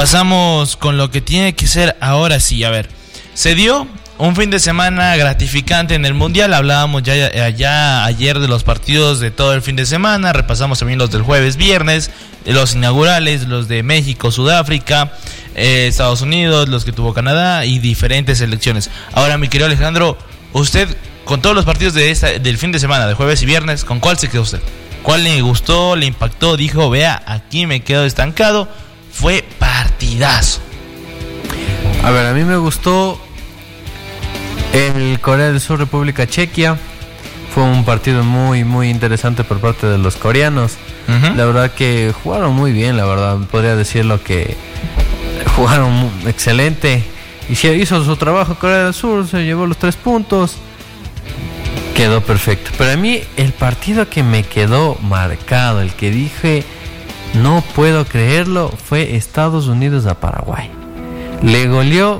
pasamos con lo que tiene que ser ahora sí. A ver, se dio un fin de semana gratificante en el Mundial. Hablábamos ya ayer de los partidos de todo el fin de semana. Repasamos también los del jueves, viernes, los inaugurales, los de México, Sudáfrica, Estados Unidos, los que tuvo Canadá y diferentes selecciones. Ahora, mi querido Alejandro, usted, con todos los partidos del fin de semana, de jueves y viernes, ¿con cuál se quedó usted? ¿Cuál le gustó, le impactó? Dijo, vea, aquí me quedo estancado. Fue partidazo. A ver, a mí me gustó el Corea del Sur, República Chequia. Fue un partido muy, muy interesante por parte de los coreanos. Uh-huh. La verdad que jugaron muy bien, la verdad. Podría decirlo que jugaron excelente. Y hizo su trabajo Corea del Sur, se llevó los 3 puntos. Quedó perfecto. Pero a mí el partido que me quedó marcado, el que dije, no puedo creerlo, fue Estados Unidos a Paraguay. Le goleó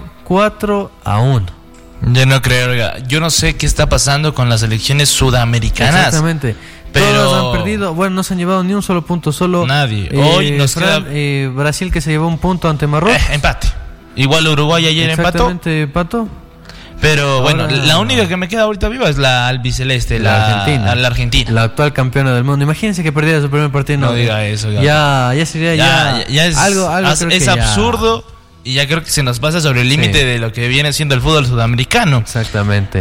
4-1. Yo no creo, oiga, yo no sé qué está pasando con las selecciones sudamericanas. Exactamente. Pero todos han perdido, bueno, no se han llevado ni un solo punto, solo nadie. Hoy nos queda Brasil, que se llevó un punto ante Marruecos. Empate. Igual Uruguay ayer empató. Pero ahora, bueno, la única que me queda ahorita viva es la albiceleste, la Argentina. La actual campeona del mundo. Imagínense que perdiera su primer partido. No diga eso. Ya sería ya es algo es absurdo. Y ya creo que se nos pasa sobre el límite de lo que viene siendo el fútbol sudamericano. Exactamente.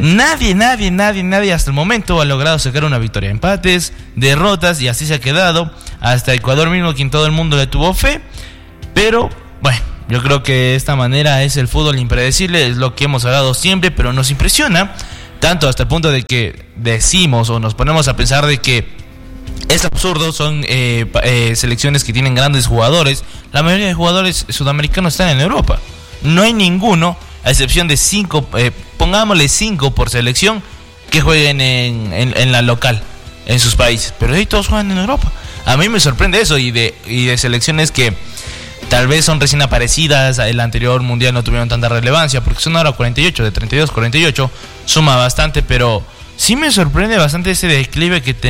Nadie hasta el momento ha logrado sacar una victoria. Empates, derrotas, y así se ha quedado. Hasta Ecuador mismo, quien todo el mundo le tuvo fe. Pero, bueno, yo creo que de esta manera es el fútbol impredecible. Es lo que hemos hablado siempre, pero nos impresiona. Tanto hasta el punto de que decimos o nos ponemos a pensar de que es absurdo, son selecciones que tienen grandes jugadores. La mayoría de jugadores sudamericanos están en Europa. No hay ninguno, a excepción de 5, pongámosle 5 por selección, que jueguen en la local, en sus países. Pero ahí todos juegan en Europa. A mí me sorprende eso, y de selecciones que tal vez son recién aparecidas. El anterior mundial no tuvieron tanta relevancia, porque son ahora 48, de 32, 48, suma bastante, pero sí me sorprende bastante ese declive que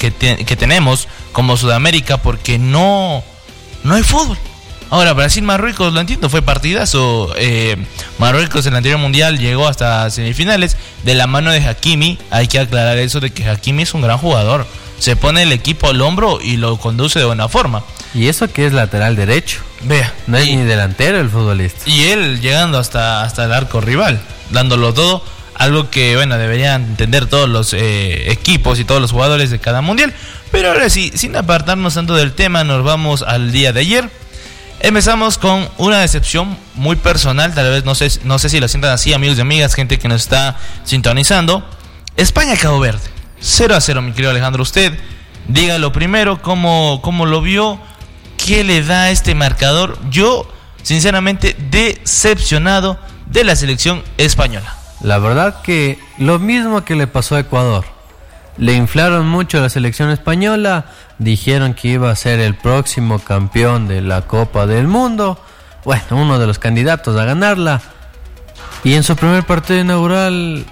tenemos como Sudamérica, porque no hay fútbol. Ahora, Brasil-Marruecos, lo entiendo, fue partidazo. Marruecos en el anterior mundial llegó hasta semifinales de la mano de Hakimi. Hay que aclarar eso de que Hakimi es un gran jugador. Se pone el equipo al hombro y lo conduce de buena forma. Y eso que es lateral derecho. Vea. No es ni delantero el futbolista. Y él llegando hasta el arco rival, dándolo todo. Algo que, bueno, deberían entender todos los equipos y todos los jugadores de cada mundial. Pero ahora sí, sin apartarnos tanto del tema, nos vamos al día de ayer. Empezamos con una decepción muy personal. Tal vez, no sé si lo sientan así, amigos y amigas, gente que nos está sintonizando. España-Cabo Verde, 0-0, mi querido Alejandro. Usted, dígalo primero, ¿cómo lo vio? ¿Qué le da este marcador? Yo, sinceramente, decepcionado de la selección española. La verdad que lo mismo que le pasó a Ecuador. Le inflaron mucho a la selección española, dijeron que iba a ser el próximo campeón de la Copa del Mundo, bueno, uno de los candidatos a ganarla, y en su primer partido inaugural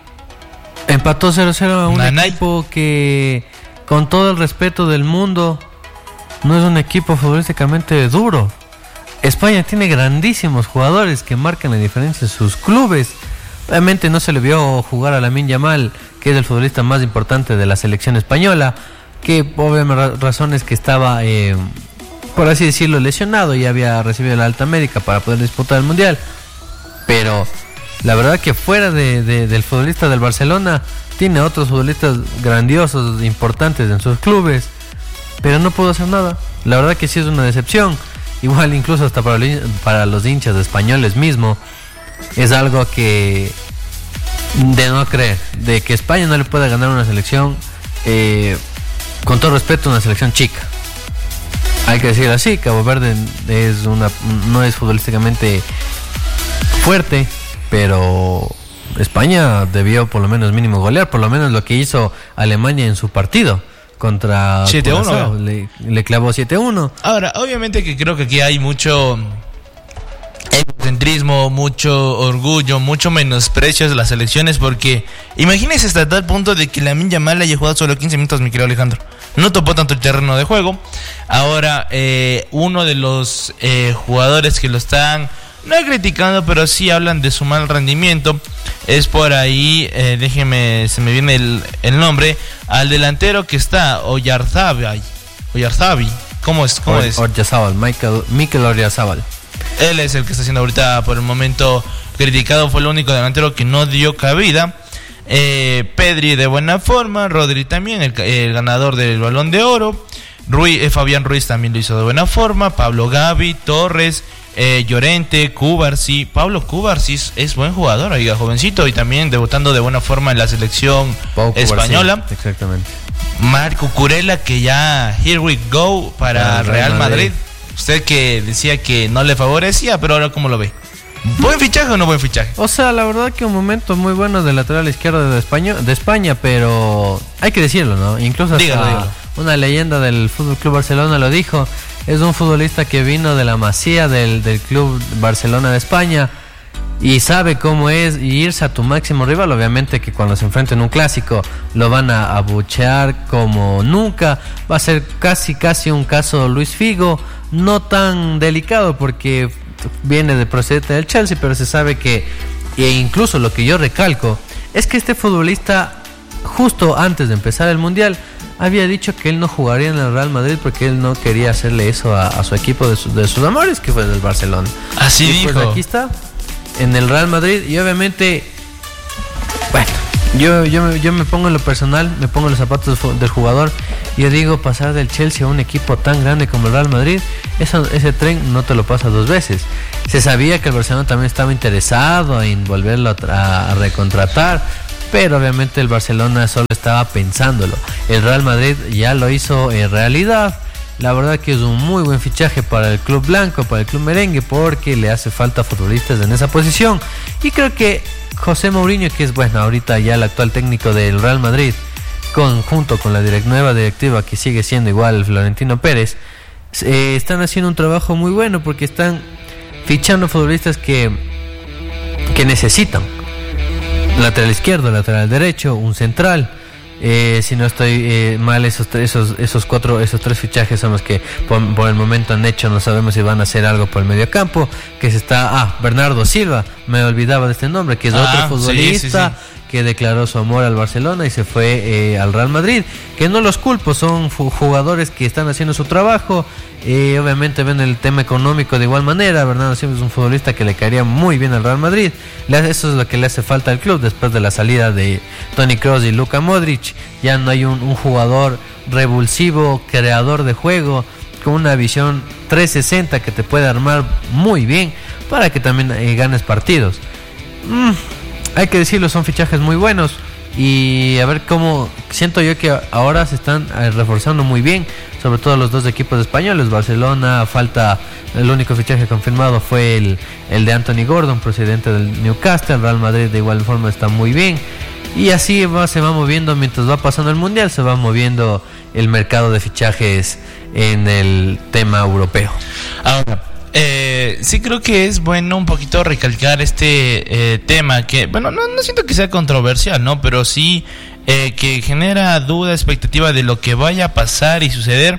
empató 0-0 a un equipo que, con todo el respeto del mundo, no es un equipo futbolísticamente duro. España tiene grandísimos jugadores que marcan la diferencia en sus clubes. Obviamente no se le vio jugar a Lamine Yamal, que es el futbolista más importante de la selección española, que por razones que estaba, por así decirlo, lesionado y había recibido la alta médica para poder disputar el Mundial. Pero la verdad que fuera del futbolista del Barcelona, tiene otros futbolistas grandiosos, importantes en sus clubes, pero no pudo hacer nada. La verdad que sí es una decepción. Igual incluso hasta para los hinchas españoles mismo, es algo que de no creer, de que España no le pueda ganar una selección, con todo respeto, una selección chica. Hay que decir así, Cabo Verde no es futbolísticamente fuerte, pero España debió por lo menos mínimo golear, por lo menos lo que hizo Alemania en su partido contra 7-1, le clavó 7-1. Ahora, obviamente que creo que aquí hay mucho egocentrismo, mucho orgullo, mucho menosprecio de las elecciones, porque imagínese hasta tal punto de que Lamine Yamal haya jugado solo 15 minutos, mi querido Alejandro. no topó tanto el terreno de juego. Ahora, uno de los jugadores que lo están, no criticando, pero sí hablan de su mal rendimiento, es por ahí, déjeme, se me viene el nombre, al delantero que está, Oyarzábal. ¿Cómo es? Oyarzábal, Mikel Oyarzábal. Él es el que está siendo ahorita por el momento criticado, fue el único delantero que no dio cabida. Pedri de buena forma, Rodri también, el ganador del Balón de Oro. Fabián Ruiz también lo hizo de buena forma. Pablo Gavi, Torres, Llorente, Cubarsí. Pablo Cubarsí es buen jugador, oiga, jovencito, y también debutando de buena forma en la selección española. Exactamente. Marco Curella, que ya here we go para Real Madrid. Usted que decía que no le favorecía, pero ahora ¿cómo lo ve? ¿Buen fichaje o no buen fichaje? O sea, la verdad que un momento muy bueno del lateral izquierdo de España, pero hay que decirlo, ¿no? Incluso dígalo. Una leyenda del Fútbol Club Barcelona lo dijo. Es un futbolista que vino de la Masía del Club Barcelona de España y sabe cómo es irse a tu máximo rival. Obviamente que cuando se enfrenten en un clásico lo van a abuchear como nunca. Va a ser casi un caso Luis Figo, no tan delicado porque viene de procedente del Chelsea, pero se sabe que, e incluso lo que yo recalco, es que este futbolista justo antes de empezar el Mundial había dicho que él no jugaría en el Real Madrid porque él no quería hacerle eso a su equipo de sus amores, que fue del Barcelona. Así y dijo. Pues aquí está, en el Real Madrid, y obviamente, bueno, yo me pongo en lo personal, me pongo en los zapatos del jugador, y yo digo, pasar del Chelsea a un equipo tan grande como el Real Madrid, ese tren no te lo pasa dos veces. Se sabía que el Barcelona también estaba interesado en volverlo a recontratar, pero obviamente el Barcelona solo estaba pensándolo. El Real Madrid ya lo hizo en realidad. La verdad que es un muy buen fichaje para el club blanco, para el club merengue, porque le hace falta futbolistas en esa posición. Y creo que José Mourinho, que es bueno ahorita ya el actual técnico del Real Madrid, junto con la nueva directiva que sigue siendo igual Florentino Pérez, están haciendo un trabajo muy bueno porque están fichando futbolistas que necesitan. Lateral izquierdo, lateral derecho, un central. Si no estoy mal, esos tres fichajes son los que por el momento han hecho. No sabemos si van a hacer algo por el mediocampo. Que se está Bernardo Silva, me olvidaba de este nombre, que es otro futbolista. Sí. Que declaró su amor al Barcelona y se fue al Real Madrid, que no los culpo, son jugadores que están haciendo su trabajo. Obviamente ven el tema económico de igual manera. Bernardo Silva es un futbolista que le caería muy bien al Real Madrid. Eso es lo que le hace falta al club después de la salida de Toni Kroos y Luka Modric. Ya no hay un jugador revulsivo, creador de juego, con una visión 360 que te puede armar muy bien para que también ganes partidos. Hay que decirlo, son fichajes muy buenos. Y a ver cómo, siento yo que ahora se están reforzando muy bien, sobre todo los dos equipos españoles. Barcelona, el único fichaje confirmado fue el de Anthony Gordon, procedente del Newcastle. Real Madrid de igual forma está muy bien. Y así se va moviendo, mientras va pasando el Mundial, se va moviendo el mercado de fichajes en el tema europeo. Ahora, sí creo que es bueno un poquito recalcar este tema que, bueno, no siento que sea controversial, ¿no? Pero sí que genera duda, expectativa de lo que vaya a pasar y suceder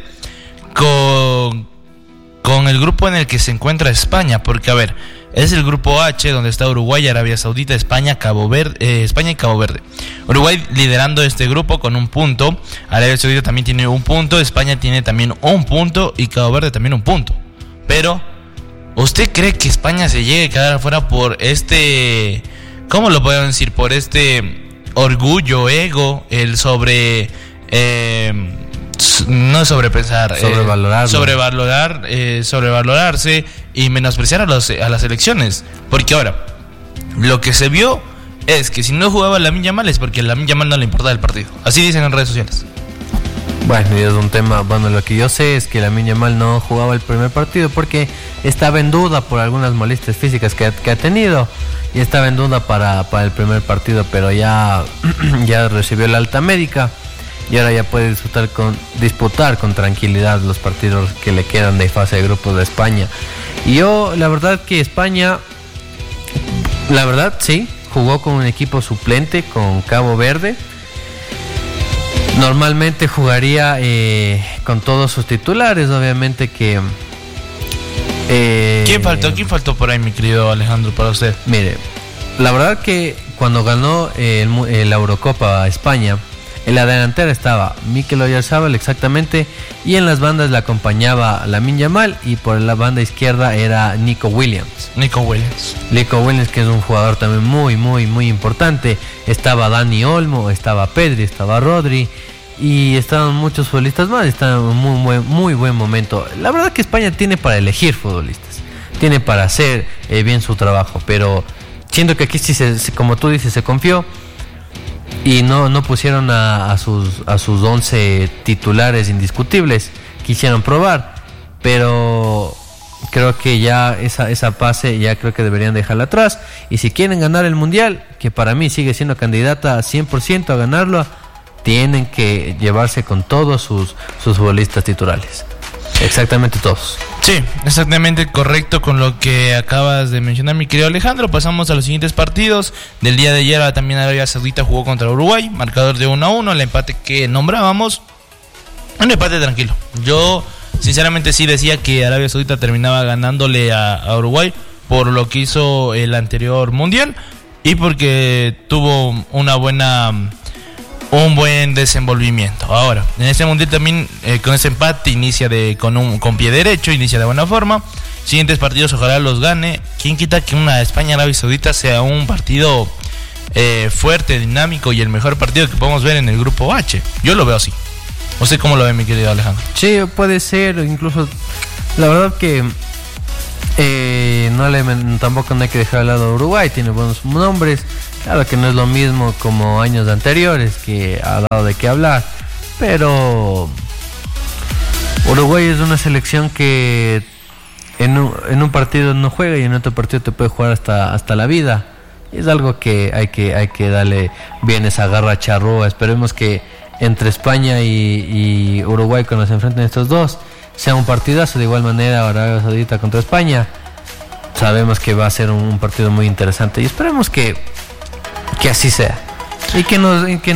con el grupo en el que se encuentra España. Porque, a ver, es el grupo H, donde está Uruguay, Arabia Saudita, España y Cabo Verde. Uruguay liderando este grupo con 1 punto. Arabia Saudita también tiene 1 punto. España tiene también 1 punto. Y Cabo Verde también 1 punto. Pero, ¿usted cree que España se llegue a quedar afuera por ¿cómo lo podemos decir? Por este orgullo, ego, el no sobrepensar, sobrevalorarse y menospreciar a las elecciones. Porque ahora, lo que se vio es que si no jugaba Lamine Yamal es porque a Lamine Yamal no le importaba el partido. Así dicen en redes sociales. Bueno, y es un tema, bueno, lo que yo sé es que Lamine Yamal no jugaba el primer partido porque estaba en duda por algunas molestias físicas que ha tenido, y estaba en duda para el primer partido, pero ya recibió la alta médica y ahora ya puede disputar con tranquilidad los partidos que le quedan de fase de grupos de España. Y yo, la verdad que España, la verdad sí, jugó con un equipo suplente, con Cabo Verde. Normalmente jugaría con todos sus titulares, obviamente que... ¿Quién faltó por ahí, mi querido Alejandro, para usted? Mire, la verdad que cuando ganó la Eurocopa a España, en la delantera estaba Mikel Oyarzabal exactamente, y en las bandas le acompañaba Lamine Yamal, y por la banda izquierda era Nico Williams, que es un jugador también muy importante. Estaba Dani Olmo, estaba Pedri, estaba Rodri, y estaban muchos futbolistas más. Estaba en un muy buen momento. La verdad que España tiene para elegir futbolistas, tiene para hacer bien su trabajo, pero siento que aquí sí, como tú dices, se confió y no pusieron a sus 11 titulares indiscutibles. Quisieron probar, pero creo que ya esa fase ya creo que deberían dejarla atrás. Y si quieren ganar el Mundial, que para mí sigue siendo candidata 100% a ganarlo, tienen que llevarse con todos sus futbolistas titulares. Exactamente todos. Sí, exactamente correcto con lo que acabas de mencionar, mi querido Alejandro. Pasamos a los siguientes partidos. Del día de ayer también Arabia Saudita jugó contra Uruguay, marcador de 1-1, el empate que nombrábamos. Un empate tranquilo. Yo sinceramente sí decía que Arabia Saudita terminaba ganándole a Uruguay por lo que hizo el anterior Mundial y porque tuvo un buen desenvolvimiento. Ahora, en este mundial también con ese empate inicia con pie derecho, inicia de buena forma. Siguientes partidos ojalá los gane. ¿Quién quita que una España-Arabia Saudita sea un partido fuerte, dinámico y el mejor partido que podemos ver en el grupo H? Yo lo veo así. ¿Usted cómo lo ve, mi querido Alejandro? Sí, puede ser, incluso la verdad que tampoco no hay que dejar de lado a Uruguay, tiene buenos nombres. Claro que no es lo mismo como años anteriores, que ha dado de qué hablar, pero Uruguay es una selección que en un partido no juega y en otro partido te puede jugar hasta la vida. Es algo que hay que darle bien esa garra charrúa. Esperemos que entre España y Uruguay, cuando se enfrenten estos dos, sea un partidazo. De igual manera Arabia Saudita contra España, sabemos que va a ser un partido muy interesante y esperemos que así sea y que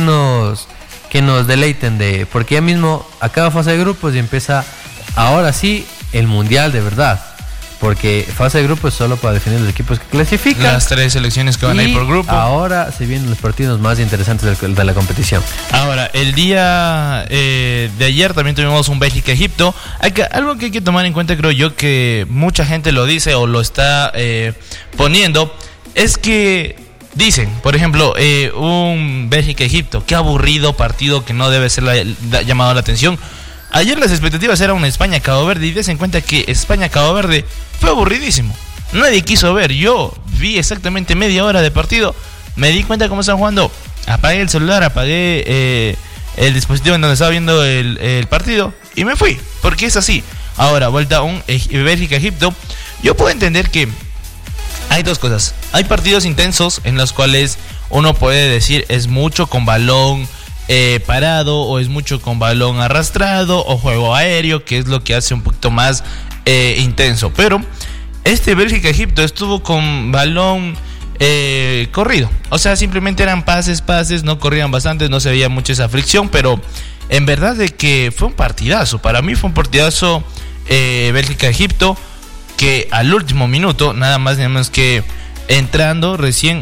nos deleiten porque ya mismo acaba fase de grupos y empieza ahora sí el mundial de verdad, porque fase de grupos es solo para definir los equipos que clasifican, las 3 selecciones que van a ir por grupo. Ahora se vienen los partidos más interesantes de la competición. Ahora, el día de ayer también tuvimos un Bélgica-Egipto. Algo que hay que tomar en cuenta, creo yo, que mucha gente lo dice o lo está poniendo, es que dicen, por ejemplo, un Bélgica-Egipto, qué aburrido partido que no debe ser llamado la atención. Ayer las expectativas eran una España-Cabo Verde y des en cuenta que España-Cabo Verde fue aburridísimo. Nadie quiso ver. Yo vi exactamente media hora de partido, me di cuenta cómo están jugando, apagué el celular, apagué el dispositivo en donde estaba viendo el partido y me fui, porque es así. Ahora, vuelta a un Bélgica-Egipto, yo puedo entender que hay dos cosas. Hay partidos intensos en los cuales uno puede decir es mucho con balón parado, o es mucho con balón arrastrado, o juego aéreo, que es lo que hace un poquito más intenso. Pero este Bélgica-Egipto estuvo con balón corrido. O sea, simplemente eran pases, no corrían bastante, no se veía mucho esa fricción, pero en verdad de que fue un partidazo. Para mí fue un partidazo Bélgica-Egipto, que al último minuto, nada más tenemos que entrando, recién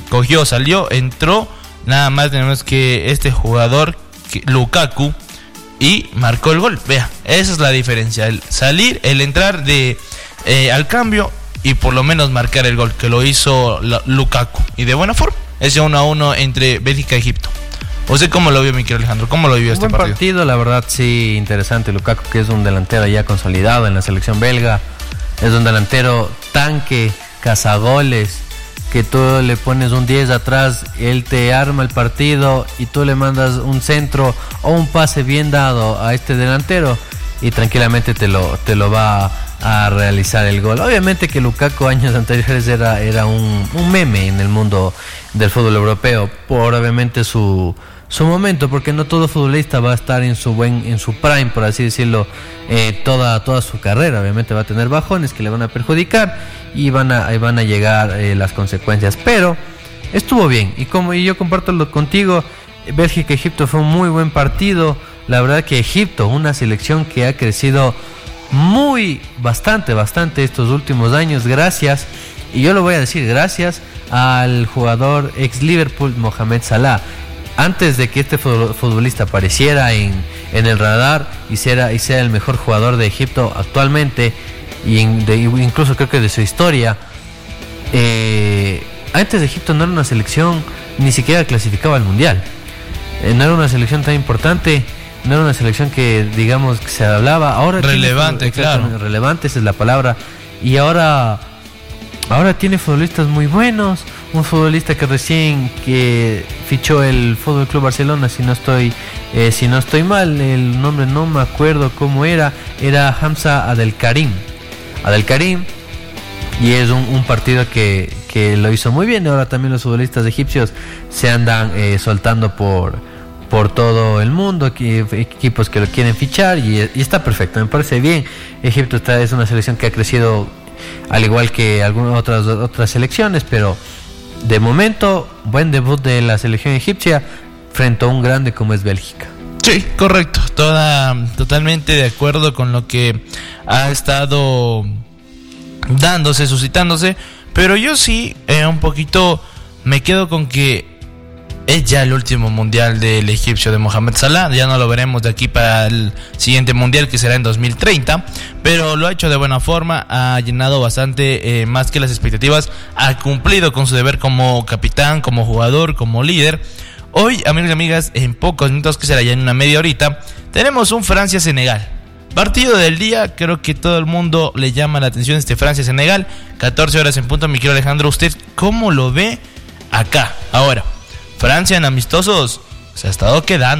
entró, nada más tenemos que este jugador, Lukaku, y marcó el gol. Vea, esa es la diferencia, el salir, el entrar al cambio y por lo menos marcar el gol, que lo hizo Lukaku, y de buena forma, ese 1-1 entre Bélgica y Egipto. ¿Usted cómo lo vio, mi querido Alejandro? ¿Cómo lo vio este partido? Buen partido, la verdad, sí, interesante. Lukaku, que es un delantero ya consolidado en la selección belga, es un delantero tanque, cazagoles, que tú le pones un 10 atrás, él te arma el partido y tú le mandas un centro o un pase bien dado a este delantero y tranquilamente te lo va a realizar el gol. Obviamente que Lukaku años anteriores era un meme en el mundo del fútbol europeo, por obviamente su momento, porque no todo futbolista va a estar en su prime, por así decirlo, toda su carrera. Obviamente va a tener bajones que le van a perjudicar y van a llegar las consecuencias, pero estuvo bien, y yo comparto contigo, Bélgica-Egipto fue un muy buen partido. La verdad que Egipto, una selección que ha crecido bastante estos últimos años, gracias, y yo lo voy a decir, gracias al jugador ex Liverpool Mohamed Salah. Antes de que este futbolista apareciera en el radar y sea el mejor jugador de Egipto actualmente, incluso creo que de su historia, antes de Egipto no era una selección, ni siquiera clasificaba al mundial. No era una selección tan importante, no era una selección que digamos que se hablaba. Ahora relevante, claro. Relevante, esa es la palabra. Y ahora tiene futbolistas muy buenos. Un futbolista que recién fichó el Fútbol Club Barcelona, si no estoy mal, el nombre no me acuerdo cómo era Hamza Abdelkarim, y es un partido que lo hizo muy bien. Ahora también los futbolistas egipcios se andan soltando por todo el mundo, equipos que lo quieren fichar, y está perfecto, me parece bien. Egipto es una selección que ha crecido al igual que algunas otras selecciones, pero de momento buen debut de la selección egipcia frente a un grande como es Bélgica. Sí, correcto, totalmente de acuerdo con lo que ha estado suscitándose, pero yo sí un poquito me quedo con que es ya el último mundial del egipcio de Mohamed Salah. Ya no lo veremos de aquí para el siguiente mundial, que será en 2030, pero lo ha hecho de buena forma, ha llenado bastante más que las expectativas, ha cumplido con su deber como capitán, como jugador, como líder. Hoy, amigos y amigas, en pocos minutos, que será ya en una media horita, tenemos un Francia-Senegal. Partido del día, creo que todo el mundo le llama la atención este Francia-Senegal, 14 horas en punto. Mi querido Alejandro, ¿usted cómo lo ve acá? Ahora, Francia en amistosos se ha estado quedando.